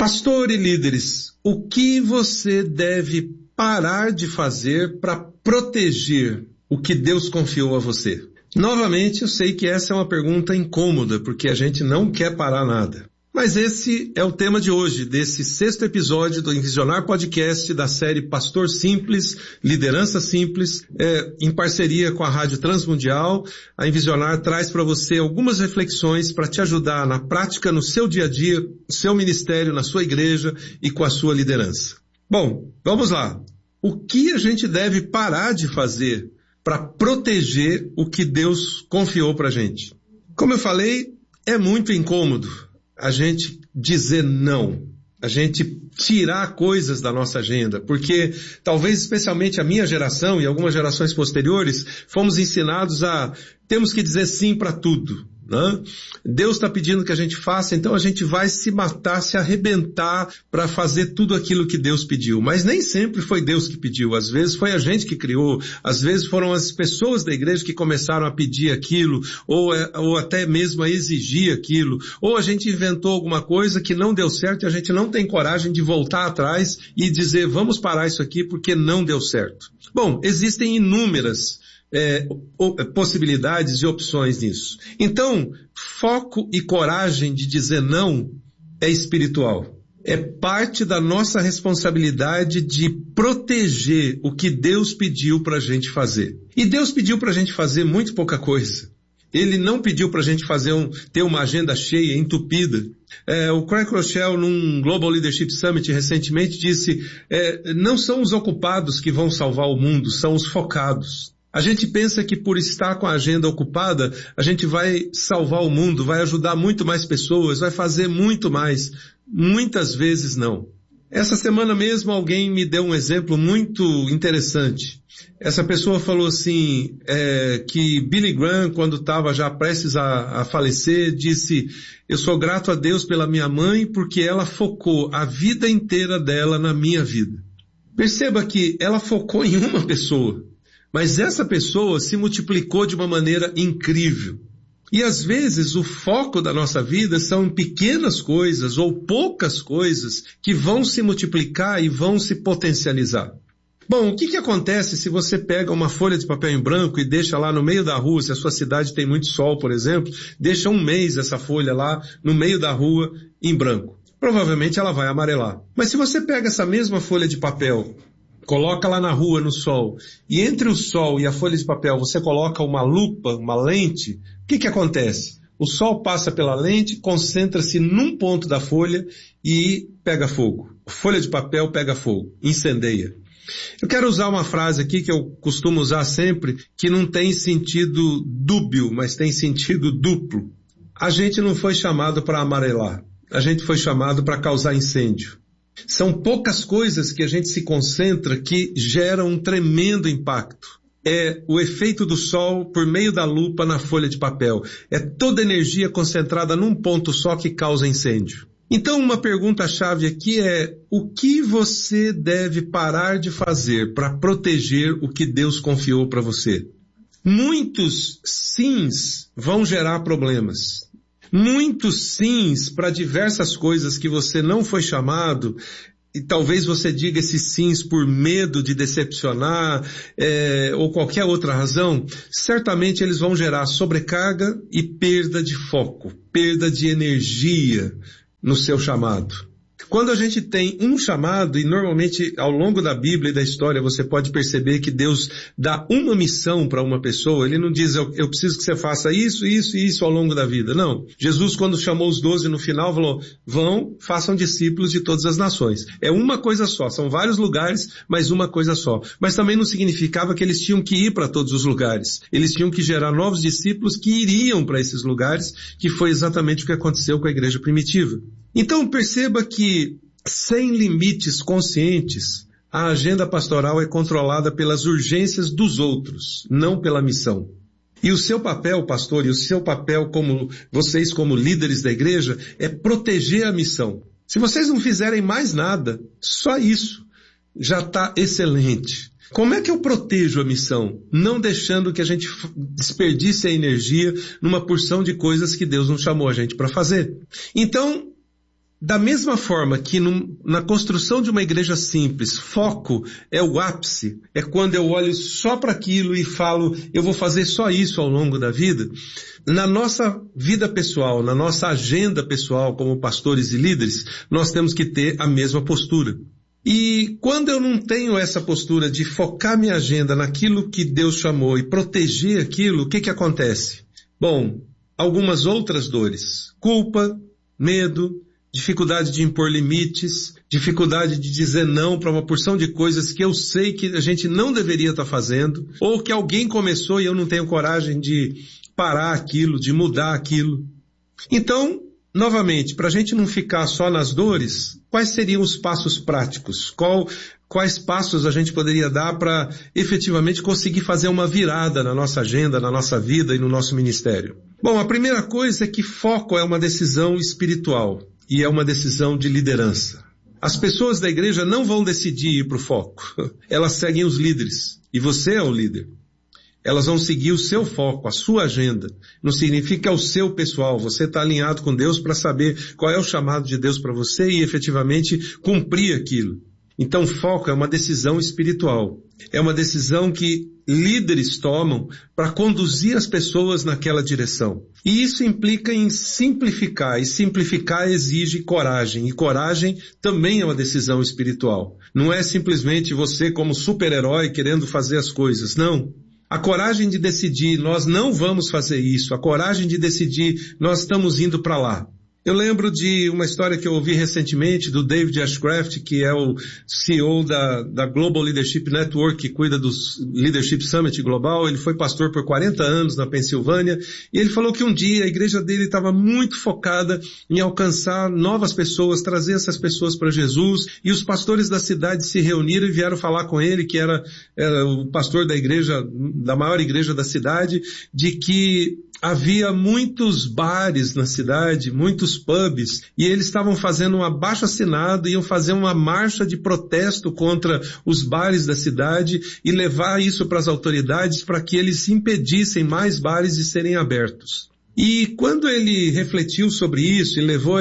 Pastor e líderes, o que você deve parar de fazer para proteger o que Deus confiou a você? Novamente, eu sei que essa é uma pergunta incômoda, porque a gente não quer parar nada. Mas esse é o tema de hoje, desse 6º episódio do Envisionar Podcast da série Pastor Simples, Liderança Simples, em parceria com a Rádio Transmundial. A Envisionar traz para você algumas reflexões para te ajudar na prática, no seu dia a dia, no seu ministério, na sua igreja e com a sua liderança. Bom, vamos lá. O que a gente deve parar de fazer para proteger o que Deus confiou para a gente? Como eu falei, é muito incômodo a gente dizer não, a gente tirar coisas da nossa agenda, porque talvez especialmente a minha geração e algumas gerações posteriores fomos ensinados a temos que dizer sim para tudo, né? Deus está pedindo que a gente faça, então a gente vai se matar, se arrebentar para fazer tudo aquilo que Deus pediu. Mas nem sempre foi Deus que pediu, às vezes foi a gente que criou, às vezes foram as pessoas da igreja que começaram a pedir aquilo, ou até mesmo a exigir aquilo, ou a gente inventou alguma coisa que não deu certo e a gente não tem coragem de voltar atrás e dizer vamos parar isso aqui porque não deu certo. Bom, existem inúmeras possibilidades e opções nisso. Então, foco e coragem de dizer não é espiritual. É parte da nossa responsabilidade de proteger o que Deus pediu para a gente fazer. E Deus pediu para a gente fazer muito pouca coisa. Ele não pediu para a gente ter uma agenda cheia, entupida. O Craig Rochelle, num Global Leadership Summit recentemente, disse, não são os ocupados que vão salvar o mundo, são os focados. A gente pensa que por estar com a agenda ocupada, a gente vai salvar o mundo, vai ajudar muito mais pessoas, vai fazer muito mais. Muitas vezes não. Essa semana mesmo alguém me deu um exemplo muito interessante. Essa pessoa falou assim, que Billy Graham, quando estava já prestes a falecer, disse, eu sou grato a Deus pela minha mãe porque ela focou a vida inteira dela na minha vida. Perceba que ela focou em uma pessoa. Mas essa pessoa se multiplicou de uma maneira incrível. E às vezes o foco da nossa vida são pequenas coisas ou poucas coisas que vão se multiplicar e vão se potencializar. Bom, o que acontece se você pega uma folha de papel em branco e deixa lá no meio da rua, se a sua cidade tem muito sol, por exemplo, deixa um mês essa folha lá no meio da rua em branco? Provavelmente ela vai amarelar. Mas se você pega essa mesma folha de papel, coloca lá na rua, no sol, e entre o sol e a folha de papel você coloca uma lupa, uma lente, o que acontece? O sol passa pela lente, concentra-se num ponto da folha e pega fogo. A folha de papel pega fogo, incendeia. Eu quero usar uma frase aqui que eu costumo usar sempre, que não tem sentido dúbio, mas tem sentido duplo. A gente não foi chamado para amarelar, a gente foi chamado para causar incêndio. São poucas coisas que a gente se concentra que geram um tremendo impacto. É o efeito do sol por meio da lupa na folha de papel. É toda energia concentrada num ponto só que causa incêndio. Então uma pergunta-chave aqui é, o que você deve parar de fazer para proteger o que Deus confiou para você? Muitos sims vão gerar problemas. Muitos sims para diversas coisas que você não foi chamado, e talvez você diga esses sims por medo de decepcionar, ou qualquer outra razão, certamente eles vão gerar sobrecarga e perda de foco, perda de energia no seu chamado. Quando a gente tem um chamado, e normalmente ao longo da Bíblia e da história você pode perceber que Deus dá uma missão para uma pessoa, ele não diz eu preciso que você faça isso, isso e isso ao longo da vida, não. Jesus quando chamou os 12 no final falou, vão, façam discípulos de todas as nações. É uma coisa só, são vários lugares, mas uma coisa só. Mas também não significava que eles tinham que ir para todos os lugares. Eles tinham que gerar novos discípulos que iriam para esses lugares, que foi exatamente o que aconteceu com a igreja primitiva. Então perceba que, sem limites conscientes, a agenda pastoral é controlada pelas urgências dos outros, não pela missão. E o seu papel, pastor, e o seu papel como vocês como líderes da igreja, é proteger a missão. Se vocês não fizerem mais nada, só isso já está excelente. Como é que eu protejo a missão? Não deixando que a gente desperdice a energia numa porção de coisas que Deus não chamou a gente para fazer. Então, da mesma forma que na construção de uma igreja simples, foco é o ápice, é quando eu olho só para aquilo e falo, eu vou fazer só isso ao longo da vida, na nossa vida pessoal, na nossa agenda pessoal como pastores e líderes, nós temos que ter a mesma postura. E quando eu não tenho essa postura de focar minha agenda naquilo que Deus chamou e proteger aquilo, o que acontece? Bom, algumas outras dores, culpa, medo, dificuldade de impor limites, dificuldade de dizer não para uma porção de coisas que eu sei que a gente não deveria estar fazendo, ou que alguém começou e eu não tenho coragem de parar aquilo, de mudar aquilo. Então, novamente, para a gente não ficar só nas dores, quais seriam os passos práticos? Quais passos a gente poderia dar para efetivamente conseguir fazer uma virada na nossa agenda, na nossa vida e no nosso ministério? Bom, a primeira coisa é que foco é uma decisão espiritual e é uma decisão de liderança. As pessoas da igreja não vão decidir ir para o foco. Elas seguem os líderes e você é o líder. Elas vão seguir o seu foco, a sua agenda. Não significa que é o seu pessoal. Você está alinhado com Deus para saber qual é o chamado de Deus para você e efetivamente cumprir aquilo. Então, foco é uma decisão espiritual. É uma decisão que líderes tomam para conduzir as pessoas naquela direção. E isso implica em simplificar, e simplificar exige coragem, e coragem também é uma decisão espiritual. Não é simplesmente você como super-herói querendo fazer as coisas, não. A coragem de decidir, nós não vamos fazer isso. A coragem de decidir, nós estamos indo para lá. Eu lembro de uma história que eu ouvi recentemente do David Ashcraft, que é o CEO da Global Leadership Network, que cuida do Leadership Summit Global. Ele foi pastor por 40 anos na Pensilvânia e ele falou que um dia a igreja dele estava muito focada em alcançar novas pessoas, trazer essas pessoas para Jesus, e os pastores da cidade se reuniram e vieram falar com ele, que era o pastor da igreja, da maior igreja da cidade, de que havia muitos bares na cidade, muitos pubs, e eles estavam fazendo um abaixo-assinado, iam fazer uma marcha de protesto contra os bares da cidade e levar isso para as autoridades para que eles impedissem mais bares de serem abertos. E quando ele refletiu sobre isso e levou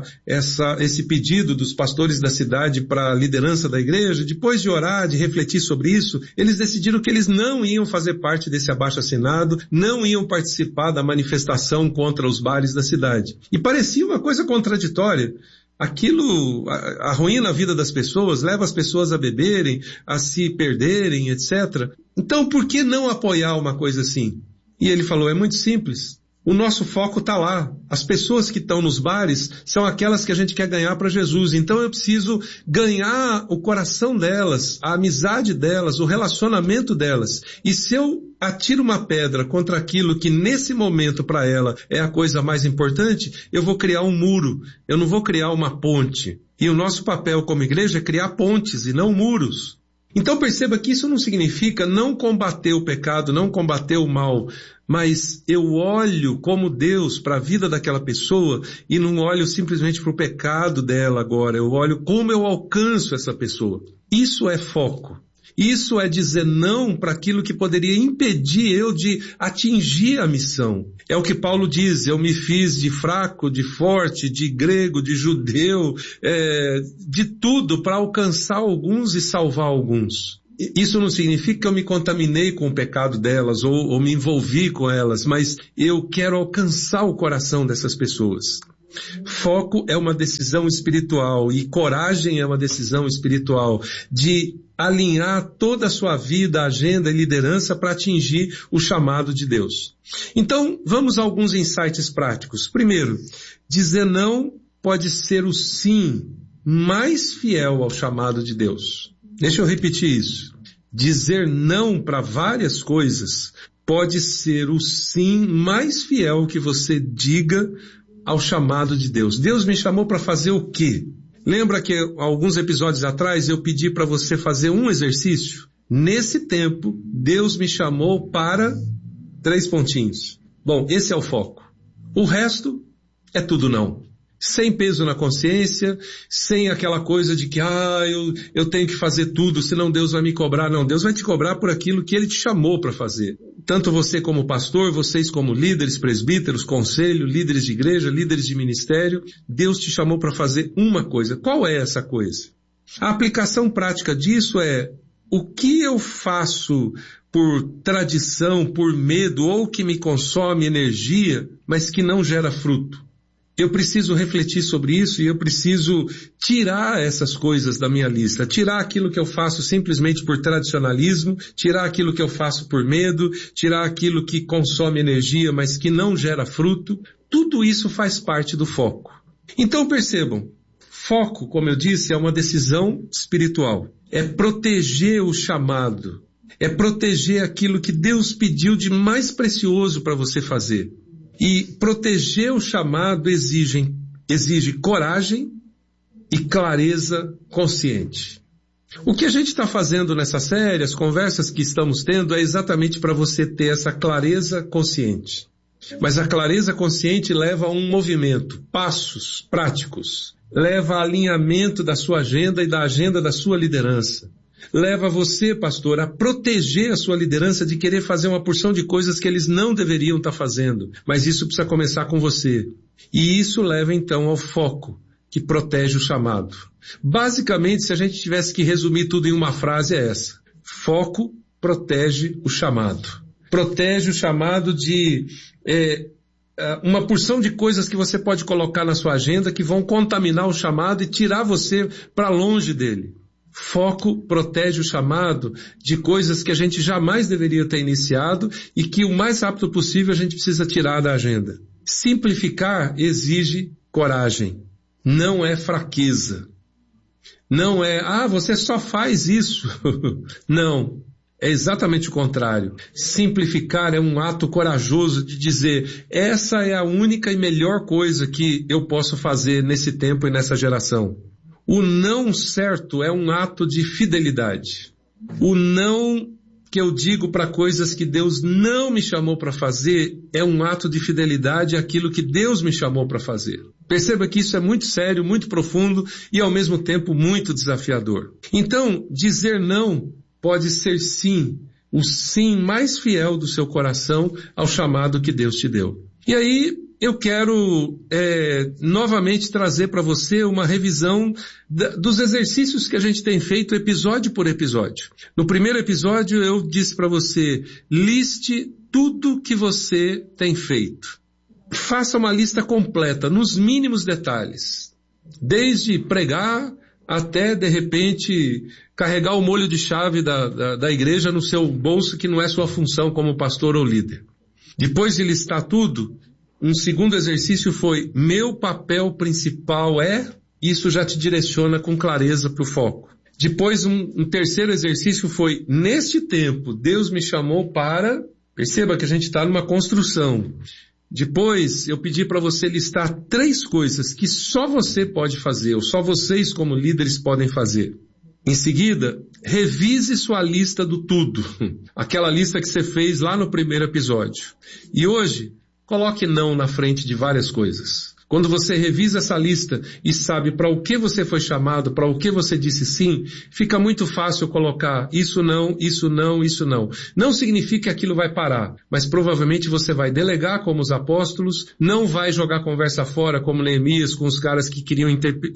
esse pedido dos pastores da cidade para a liderança da igreja, depois de orar, de refletir sobre isso, eles decidiram que eles não iam fazer parte desse abaixo-assinado, não iam participar da manifestação contra os bares da cidade. E parecia uma coisa contraditória. Aquilo arruína a vida das pessoas, leva as pessoas a beberem, a se perderem, etc. Então, por que não apoiar uma coisa assim? E ele falou, é muito simples. O nosso foco está lá. As pessoas que estão nos bares são aquelas que a gente quer ganhar para Jesus. Então eu preciso ganhar o coração delas, a amizade delas, o relacionamento delas. E se eu atiro uma pedra contra aquilo que nesse momento para ela é a coisa mais importante, eu vou criar um muro. Eu não vou criar uma ponte. E o nosso papel como igreja é criar pontes e não muros. Então perceba que isso não significa não combater o pecado, não combater o mal, mas eu olho como Deus para a vida daquela pessoa e não olho simplesmente para o pecado dela agora, eu olho como eu alcanço essa pessoa. Isso é foco. Isso é dizer não para aquilo que poderia impedir eu de atingir a missão. É o que Paulo diz, eu me fiz de fraco, de forte, de grego, de judeu, de tudo para alcançar alguns e salvar alguns. Isso não significa que eu me contaminei com o pecado delas ou me envolvi com elas, mas eu quero alcançar o coração dessas pessoas. Foco é uma decisão espiritual e coragem é uma decisão espiritual de alinhar toda a sua vida, agenda e liderança para atingir o chamado de Deus. Então, vamos a alguns insights práticos. Primeiro, dizer não pode ser o sim mais fiel ao chamado de Deus. Deixa eu repetir isso. Dizer não para várias coisas pode ser o sim mais fiel que você diga ao chamado de Deus. Deus me chamou para fazer o quê? Lembra que alguns episódios atrás eu pedi para você fazer um exercício? Nesse tempo, Deus me chamou para 3 pontinhos. Bom, esse é o foco. O resto é tudo não. Sem peso na consciência, sem aquela coisa de que, eu tenho que fazer tudo, senão Deus vai me cobrar. Não, Deus vai te cobrar por aquilo que Ele te chamou para fazer. Tanto você como pastor, vocês como líderes, presbíteros, conselho, líderes de igreja, líderes de ministério, Deus te chamou para fazer uma coisa. Qual é essa coisa? A aplicação prática disso é o que eu faço por tradição, por medo, ou que me consome energia, mas que não gera fruto. Eu preciso refletir sobre isso e eu preciso tirar essas coisas da minha lista, tirar aquilo que eu faço simplesmente por tradicionalismo, tirar aquilo que eu faço por medo, tirar aquilo que consome energia, mas que não gera fruto. Tudo isso faz parte do foco. Então percebam, foco, como eu disse, é uma decisão espiritual. É proteger o chamado, é proteger aquilo que Deus pediu de mais precioso para você fazer. E proteger o chamado exige coragem e clareza consciente. O que a gente está fazendo nessa série, as conversas que estamos tendo, é exatamente para você ter essa clareza consciente. Mas a clareza consciente leva a um movimento, passos práticos, leva a alinhamento da sua agenda e da agenda da sua liderança. Leva você, pastor, a proteger a sua liderança de querer fazer uma porção de coisas que eles não deveriam estar fazendo. Mas isso precisa começar com você. E isso leva então ao foco, que protege o chamado. Basicamente, se a gente tivesse que resumir tudo em uma frase, é essa. Foco protege o chamado. Protege o chamado de uma porção de coisas que você pode colocar na sua agenda que vão contaminar o chamado e tirar você para longe dele. Foco protege o chamado de coisas que a gente jamais deveria ter iniciado e que o mais rápido possível a gente precisa tirar da agenda. Simplificar exige coragem, não é fraqueza. Não é, você só faz isso. Não, é exatamente o contrário. Simplificar é um ato corajoso de dizer, essa é a única e melhor coisa que eu posso fazer nesse tempo e nessa geração. O não certo é um ato de fidelidade. O não que eu digo para coisas que Deus não me chamou para fazer é um ato de fidelidade àquilo que Deus me chamou para fazer. Perceba que isso é muito sério, muito profundo e ao mesmo tempo muito desafiador. Então, dizer não pode ser sim, o sim mais fiel do seu coração ao chamado que Deus te deu. E aí, eu quero novamente trazer para você uma revisão dos exercícios que a gente tem feito episódio por episódio. No primeiro episódio eu disse para você, liste tudo que você tem feito. Faça uma lista completa, nos mínimos detalhes. Desde pregar até, de repente, carregar o molho de chave da igreja no seu bolso, que não é sua função como pastor ou líder. Depois de listar tudo, um segundo exercício foi, meu papel principal isso já te direciona com clareza para o foco. Depois um terceiro exercício foi, neste tempo, Deus me chamou para, perceba que a gente está numa construção. Depois eu pedi para você listar 3 coisas que só você pode fazer, ou só vocês como líderes podem fazer. Em seguida, revise sua lista do tudo, aquela lista que você fez lá no primeiro episódio. E hoje, coloque não na frente de várias coisas. Quando você revisa essa lista e sabe para o que você foi chamado, para o que você disse sim, fica muito fácil colocar isso não, isso não, isso não. Não significa que aquilo vai parar, mas provavelmente você vai delegar como os apóstolos, não vai jogar conversa fora como Neemias com os caras que queriam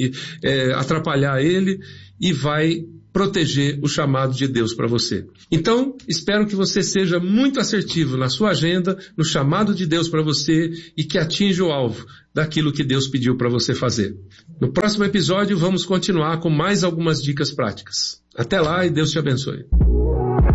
atrapalhar ele e vai proteger o chamado de Deus para você. Então, espero que você seja muito assertivo na sua agenda, no chamado de Deus para você e que atinja o alvo daquilo que Deus pediu para você fazer. No próximo episódio, vamos continuar com mais algumas dicas práticas. Até lá e Deus te abençoe.